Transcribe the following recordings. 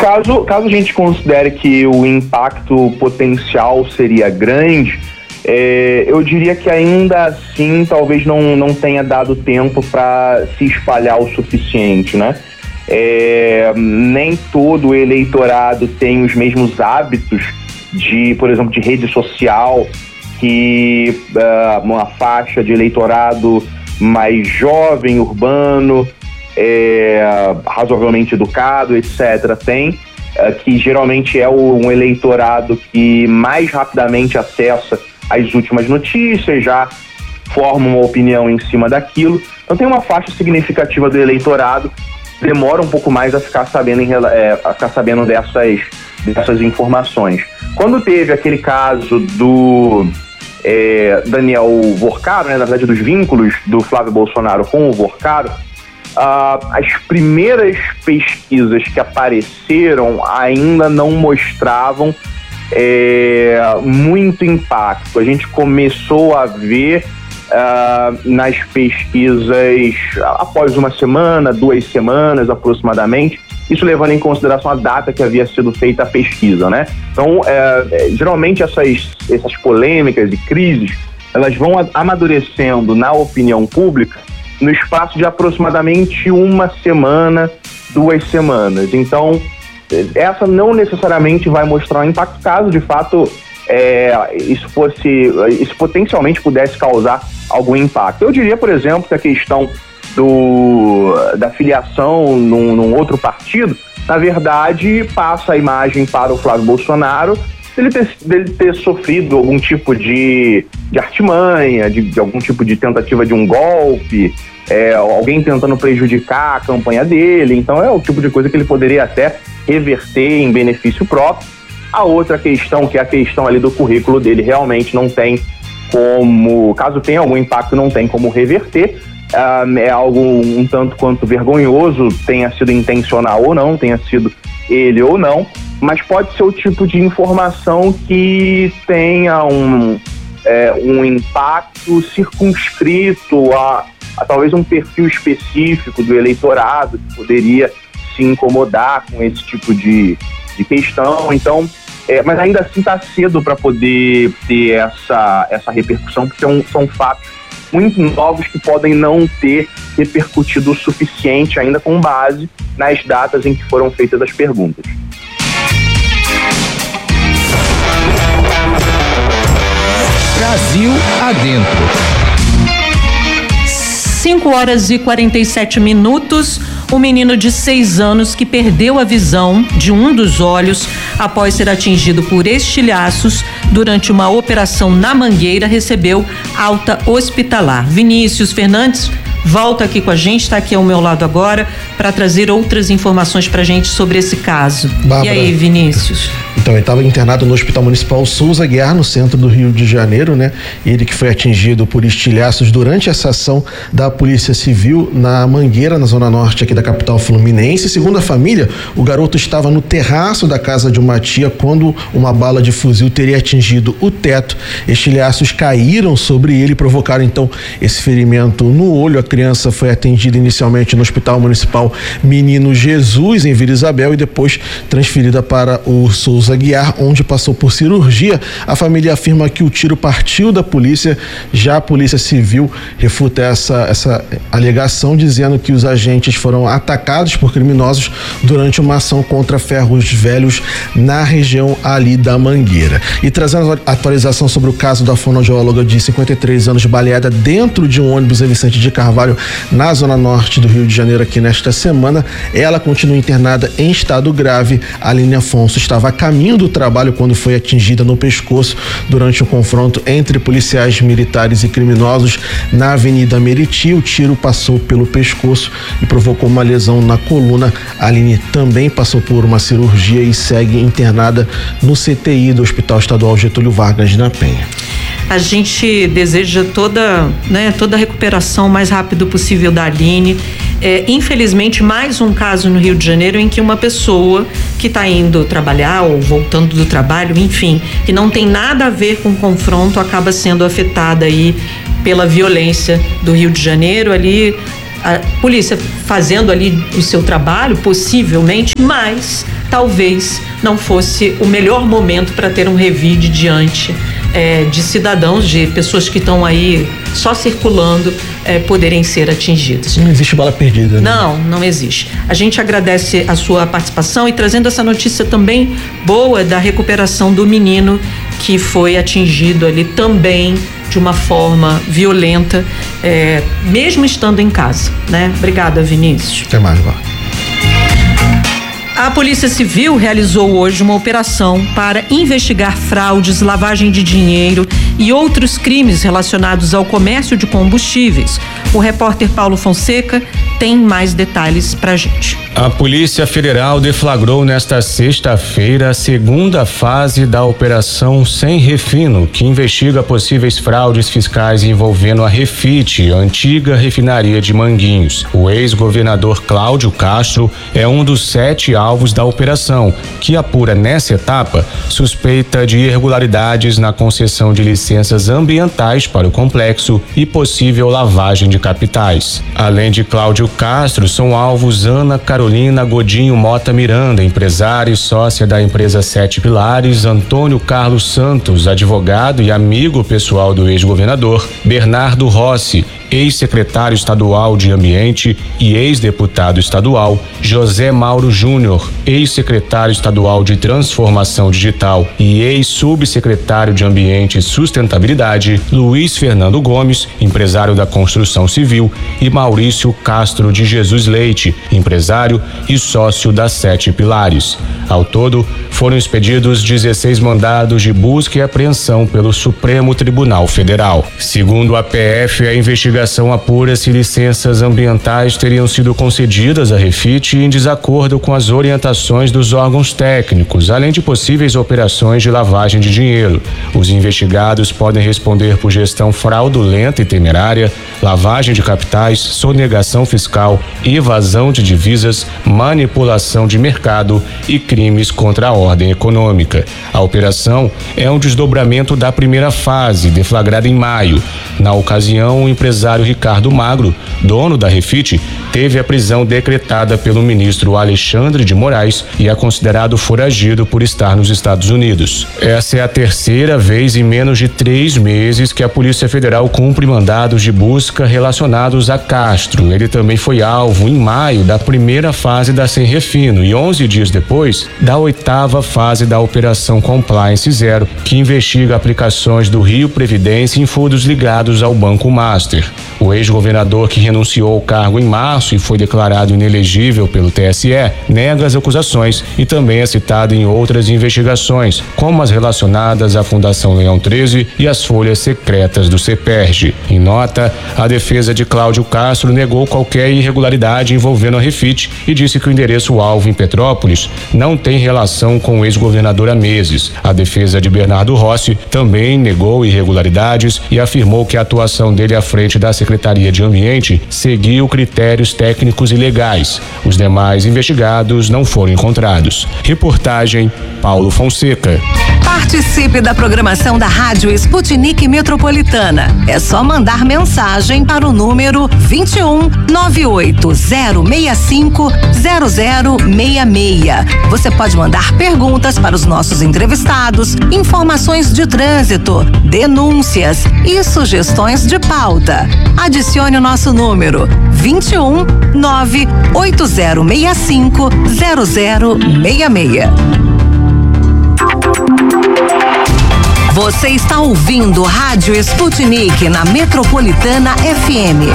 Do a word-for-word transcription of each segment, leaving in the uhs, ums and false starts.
Caso, caso a gente considere que o impacto potencial seria grande, é, eu diria que ainda assim talvez não, não tenha dado tempo para se espalhar o suficiente, né? É, nem todo o eleitorado tem os mesmos hábitos de, por exemplo, de rede social, que uh, uma faixa de eleitorado mais jovem, urbano, é, razoavelmente educado, etcétera, tem, é, que geralmente é o, um eleitorado que mais rapidamente acessa as últimas notícias, já forma uma opinião em cima daquilo. Então tem uma faixa significativa do eleitorado que demora um pouco mais a ficar sabendo, em, é, a ficar sabendo dessas, dessas informações. Quando teve aquele caso do é, Daniel Vorcaro, né, na verdade dos vínculos do Flávio Bolsonaro com o Vorcaro, Uh, as primeiras pesquisas que apareceram ainda não mostravam é, muito impacto. A gente começou a ver uh, nas pesquisas após uma semana, duas semanas aproximadamente, isso levando em consideração a data que havia sido feita a pesquisa, né? Então, é, geralmente essas, essas polêmicas e crises, elas vão amadurecendo na opinião pública no espaço de aproximadamente uma semana, duas semanas. Então, essa não necessariamente vai mostrar um impacto caso, de fato, é, isso fosse, isso potencialmente pudesse causar algum impacto. Eu diria, por exemplo, que a questão do, da filiação num, num outro partido, na verdade, passa a imagem para o Flávio Bolsonaro dele ter, dele ter sofrido algum tipo de, de artimanha, de, de algum tipo de tentativa de um golpe, é, alguém tentando prejudicar a campanha dele. Então é o tipo de coisa que ele poderia até reverter em benefício próprio. A outra questão, que é a questão ali do currículo dele, realmente não tem como, caso tenha algum impacto, não tem como reverter. Uh, é algo um tanto quanto vergonhoso, tenha sido intencional ou não, tenha sido ele ou não, mas pode ser o tipo de informação que tenha um, é, um impacto circunscrito a, a talvez um perfil específico do eleitorado que poderia se incomodar com esse tipo de, de questão. Então, é, mas ainda assim está cedo para poder ter essa, essa repercussão, porque são, são fatos muito novos que podem não ter repercutido o suficiente ainda com base nas datas em que foram feitas as perguntas. Brasil Adentro. cinco horas e quarenta e sete minutos. O menino de seis anos que perdeu a visão de um dos olhos após ser atingido por estilhaços durante uma operação na Mangueira recebeu alta hospitalar. Vinícius Fernandes volta aqui com a gente, está aqui ao meu lado agora para trazer outras informações para a gente sobre esse caso. Bárbara, e aí, Vinícius? Então, ele estava internado no Hospital Municipal Souza Guiar, no centro do Rio de Janeiro, né? Ele que foi atingido por estilhaços durante essa ação da Polícia Civil na Mangueira, na zona norte aqui da capital fluminense. Segundo a família, o garoto estava no terraço da casa de uma tia quando uma bala de fuzil teria atingido o teto. Estilhaços caíram sobre ele e provocaram então esse ferimento no olho. A criança foi atendida inicialmente no Hospital Municipal Menino Jesus, em Vila Isabel, e depois transferida para o Souza Guiar, onde passou por cirurgia. A família afirma que o tiro partiu da polícia. Já a Polícia Civil refuta essa, essa alegação, dizendo que os agentes foram atacados por criminosos durante uma ação contra ferros velhos na região ali da Mangueira. E trazendo a atualização sobre o caso da fonoaudióloga de cinquenta e três anos baleada dentro de um ônibus em Vicente de Carvalho, na zona norte do Rio de Janeiro, aqui nesta semana, ela continua internada em estado grave. A Aline Afonso estava a caminho do trabalho quando foi atingida no pescoço durante um confronto entre policiais militares e criminosos na Avenida Meriti. O tiro passou pelo pescoço e provocou uma lesão na coluna. A Aline também passou por uma cirurgia e segue internada no C T I do Hospital Estadual Getúlio Vargas, na Penha. A gente deseja toda, né, toda a recuperação o mais rápido possível da Aline. É, infelizmente, mais um caso no Rio de Janeiro em que uma pessoa que está indo trabalhar ou voltando do trabalho, enfim, que não tem nada a ver com o confronto, acaba sendo afetada aí pela violência do Rio de Janeiro. Ali a polícia fazendo ali o seu trabalho, possivelmente, mas talvez não fosse o melhor momento para ter um revide diante é, de cidadãos, de pessoas que estão aí só circulando, é, poderem ser atingidas. Não existe bala perdida, né? Não, não existe. A gente agradece a sua participação e trazendo essa notícia também boa da recuperação do menino que foi atingido ali também de uma forma violenta, é, mesmo estando em casa, né? Obrigada, Vinícius. Até mais, Val. A Polícia Civil realizou hoje uma operação para investigar fraudes, lavagem de dinheiro e outros crimes relacionados ao comércio de combustíveis. O repórter Paulo Fonseca tem mais detalhes pra gente. A Polícia Federal deflagrou nesta sexta-feira a segunda fase da Operação Sem Refino, que investiga possíveis fraudes fiscais envolvendo a Refit, a antiga refinaria de Manguinhos. O ex-governador Cláudio Castro é um dos sete alvos da operação, que apura nessa etapa suspeita de irregularidades na concessão de licenças ambientais para o complexo e possível lavagem de capitais. Além de Cláudio Castro, são alvos Ana Carolina Godinho Mota Miranda, empresária e sócia da empresa Sete Pilares, Antônio Carlos Santos, advogado e amigo pessoal do ex-governador, Bernardo Rossi, ex-secretário estadual de Ambiente e ex-deputado estadual, José Mauro Júnior, ex-secretário estadual de Transformação Digital e ex-subsecretário de Ambiente e Sustentabilidade, Luiz Fernando Gomes, empresário da construção civil, e Maurício Castro de Jesus Leite, empresário e sócio da Sete Pilares. Ao todo, foram expedidos dezesseis mandados de busca e apreensão pelo Supremo Tribunal Federal. Segundo a P F, a investigação apura se licenças ambientais teriam sido concedidas à Refit em desacordo com as orientações dos órgãos técnicos, além de possíveis operações de lavagem de dinheiro. Os investigados podem responder por gestão fraudulenta e temerária, lavagem de capitais, sonegação fiscal, evasão de divisas, manipulação de mercado e crimes contra a ordem econômica. A operação é um desdobramento da primeira fase, deflagrada em maio. Na ocasião, o empresário Ricardo Magro, dono da Refit, teve a prisão decretada pelo ministro Alexandre de Moraes e é considerado foragido por estar nos Estados Unidos. Essa é a terceira vez em menos de três meses que a Polícia Federal cumpre mandados de busca relacionados a Castro. Ele também foi alvo em maio da primeira fase da Sem Refino e onze dias depois da oitava fase da Operação Compliance Zero, que investiga aplicações do Rio Previdência em fundos ligados ao Banco Master. O ex-governador, que renunciou ao cargo em março e foi declarado inelegível pelo T S E, nega as acusações e também é citado em outras investigações, como as relacionadas à Fundação Leão treze e as folhas secretas do CEPERJ. Em nota, a defesa de Cláudio Castro negou qualquer irregularidade envolvendo a Refit e disse que o endereço alvo em Petrópolis não tem relação com o ex-governador há meses. A defesa de Bernardo Rossi também negou irregularidades e afirmou que a atuação dele à frente da Secretaria de Ambiente seguiu critérios técnicos e legais. Os demais investigados não foram encontrados. Reportagem Paulo Fonseca. Participe da programação da Rádio Sputnik Metropolitana. É só mandar mensagem para o número vinte e um, nove oito zero seis cinco, zero zero seis seis. Você pode mandar perguntas para os nossos entrevistados, informações de trânsito, denúncias e sugestões de pauta. Adicione o nosso número vinte e um, nove oito zero seis cinco, zero zero seis seis. Você está ouvindo Rádio Sputnik na Metropolitana F M.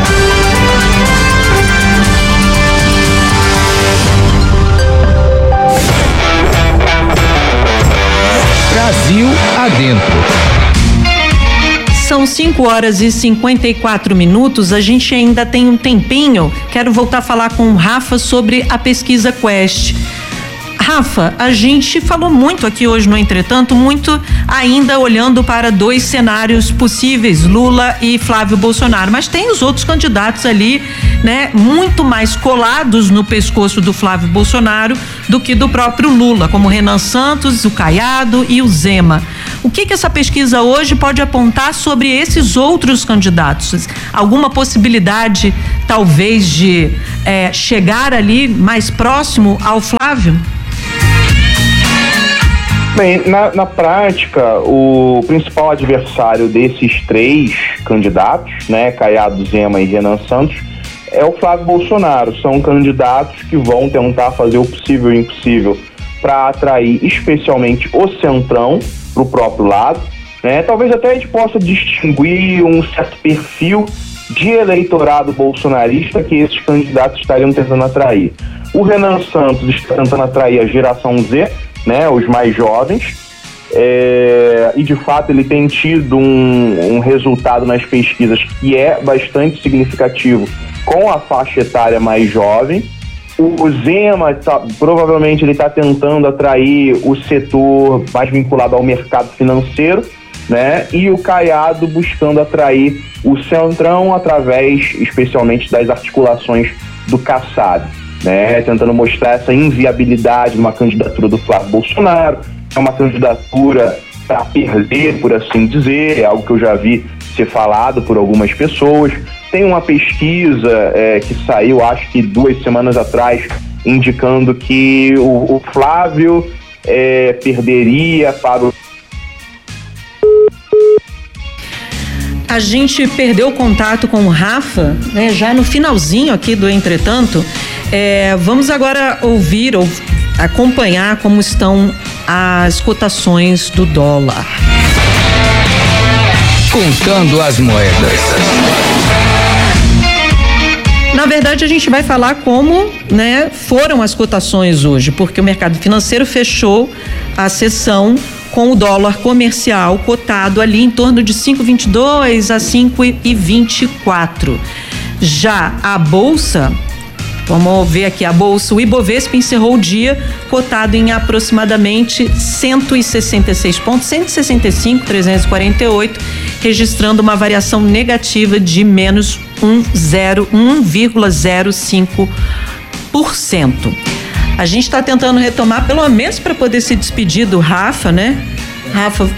Brasil adentro. São cinco horas e cinquenta e quatro minutos. A gente ainda tem um tempinho. Quero voltar a falar com o Rafa sobre a pesquisa Quest. Rafa, a gente falou muito aqui hoje no Entretanto, muito ainda olhando para dois cenários possíveis, Lula e Flávio Bolsonaro, mas tem os outros candidatos ali, né, muito mais colados no pescoço do Flávio Bolsonaro do que do próprio Lula, como Renan Santos, o Caiado e o Zema. O que que essa pesquisa hoje pode apontar sobre esses outros candidatos? Alguma possibilidade, talvez, de é, chegar ali mais próximo ao Flávio? Bem, na, na prática, o principal adversário desses três candidatos, né, Caiado, Zema e Renan Santos, é o Flávio Bolsonaro. São candidatos que vão tentar fazer o possível e o impossível para atrair especialmente o centrão para o próprio lado, né? Talvez até a gente possa distinguir um certo perfil de eleitorado bolsonarista que esses candidatos estariam tentando atrair. O Renan Santos está tentando atrair a geração Z, né, os mais jovens, é, e de fato ele tem tido um, um resultado nas pesquisas que é bastante significativo com a faixa etária mais jovem. O Zema, tá, provavelmente ele está tentando atrair o setor mais vinculado ao mercado financeiro, né? E o Caiado buscando atrair o centrão através, especialmente, das articulações do Kassab, né? Tentando mostrar essa inviabilidade de uma candidatura do Flávio Bolsonaro. É uma candidatura para perder, por assim dizer, é algo que eu já vi ser falado por algumas pessoas. Tem uma pesquisa é, que saiu, acho que duas semanas atrás, indicando que o, o Flávio é, perderia para o... A gente perdeu o contato com o Rafa, né, já no finalzinho aqui do Entretanto. É, vamos agora ouvir ou acompanhar como estão as cotações do dólar. Contando as moedas. Na verdade, a gente vai falar como, né, foram as cotações hoje, porque o mercado financeiro fechou a sessão com o dólar comercial cotado ali em torno de cinco vírgula vinte e dois a cinco vírgula vinte e quatro. Já a bolsa, vamos ver aqui, a bolsa, o Ibovespa encerrou o dia cotado em aproximadamente cento e sessenta e seis pontos, cento e sessenta e cinco mil trezentos e quarenta e oito, registrando uma variação negativa de menos um vírgula zero cinco por cento. A gente está tentando retomar, pelo menos para poder se despedir do Rafa, né? Rafa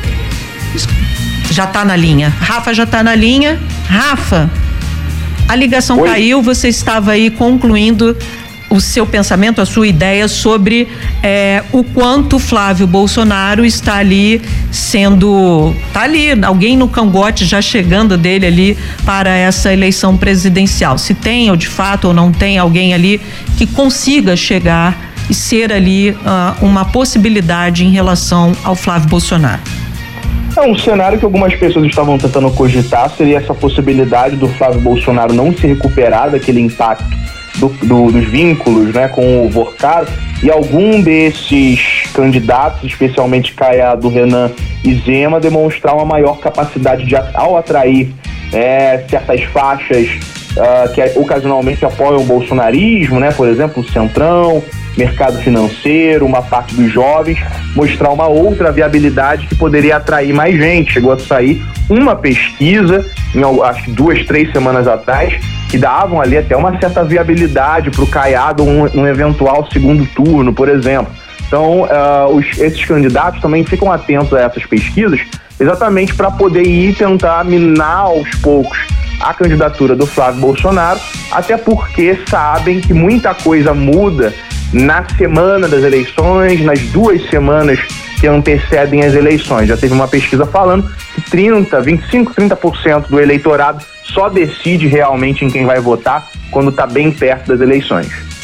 já está na linha. Rafa já está na linha. Rafa, a ligação Oi. Caiu, você estava aí concluindo o seu pensamento, a sua ideia sobre é, o quanto Flávio Bolsonaro está ali sendo, tá ali, alguém no cangote já chegando dele ali para essa eleição presidencial. Se tem ou de fato ou não tem alguém ali que consiga chegar e ser ali uh, uma possibilidade em relação ao Flávio Bolsonaro. É um cenário que algumas pessoas estavam tentando cogitar, seria essa possibilidade do Flávio Bolsonaro não se recuperar daquele impacto do, do, dos vínculos, né, com o Vorcaro, e algum desses candidatos, especialmente Caiado, Renan e Zema, demonstrar uma maior capacidade de, ao atrair é, certas faixas uh, que ocasionalmente apoiam o bolsonarismo, né, por exemplo, o Centrão, mercado financeiro, uma parte dos jovens, mostrar uma outra viabilidade que poderia atrair mais gente. Chegou a sair uma pesquisa, em, acho que duas, três semanas atrás, que davam ali até uma certa viabilidade para o Caiado um, um eventual segundo turno, por exemplo. Então, uh, os, esses candidatos também ficam atentos a essas pesquisas, exatamente para poder ir tentar minar aos poucos a candidatura do Flávio Bolsonaro, até porque sabem que muita coisa muda na semana das eleições, nas duas semanas que antecedem as eleições. Já teve uma pesquisa falando que trinta, vinte e cinco, trinta por cento do eleitorado só decide realmente em quem vai votar quando está bem perto das eleições.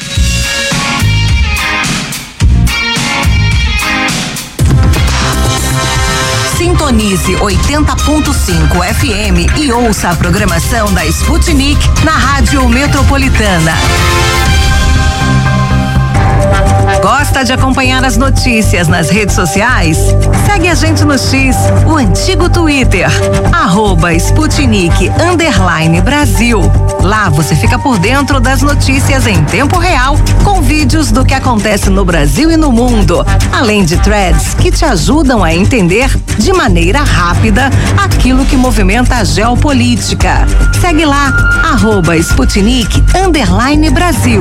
Sintonize oitenta ponto cinco F M e ouça a programação da Sputnik na Rádio Metropolitana. Gosta de acompanhar as notícias nas redes sociais? Segue a gente no X, o antigo Twitter, arroba Sputnik underline Brasil. Lá você fica por dentro das notícias em tempo real, com vídeos do que acontece no Brasil e no mundo, além de threads que te ajudam a entender de maneira rápida aquilo que movimenta a geopolítica. Segue lá, arroba Sputnik underline Brasil.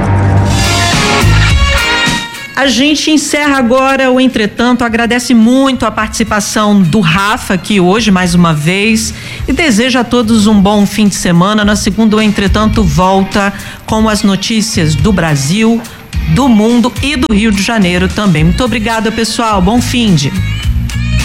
A gente encerra agora o Entretanto, agradece muito a participação do Rafa aqui hoje, mais uma vez, e deseja a todos um bom fim de semana. Na segunda, o Entretanto volta com as notícias do Brasil, do mundo e do Rio de Janeiro também. Muito obrigada, pessoal. Bom finde.